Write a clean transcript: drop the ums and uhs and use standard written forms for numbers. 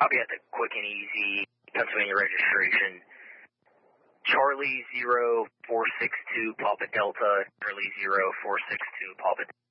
I'll be at the Quick and Easy, Pennsylvania registration. Charlie 0462 Papa Delta, Charlie 0462 Papa Delta.